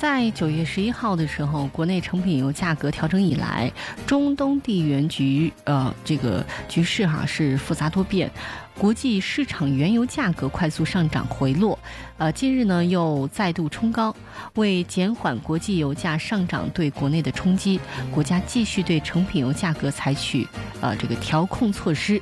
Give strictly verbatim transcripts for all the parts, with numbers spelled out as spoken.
在九月十一号的时候，国内成品油价格调整以来，中东地缘局呃这个局势哈、啊、是复杂多变，国际市场原油价格快速上涨回落，呃，近日呢又再度冲高。为减缓国际油价上涨对国内的冲击，国家继续对成品油价格采取呃这个调控措施。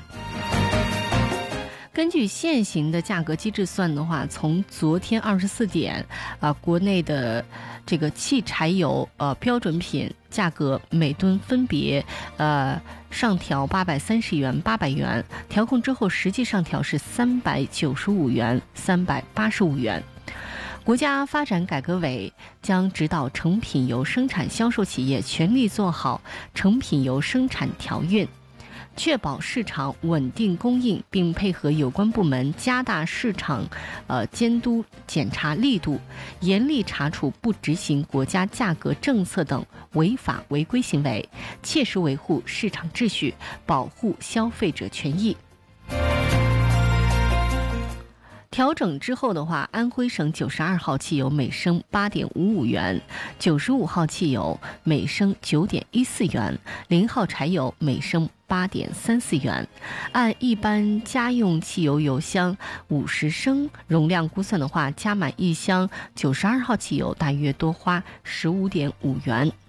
根据现行的价格机制算的话，从昨天二十四点啊、呃，国内的这个汽柴油呃标准品价格每吨分别呃上调八百三十元、八百元，调控之后实际上调是三百九十五元、三百八十五元。国家发展改革委将指导成品油生产销售企业全力做好成品油生产调运，确保市场稳定供应，并配合有关部门加大市场呃监督检查力度，严厉查处不执行国家价格政策等违法违规行为，切实维护市场秩序，保护消费者权益。调整之后的话，安徽省九十二号汽油每升八点五五元，九十五号汽油每升九点一四元，零号柴油每升八点三四元。按一般家用汽油油箱五十升容量估算的话，加满一箱九十二号汽油大约多花十五点五元。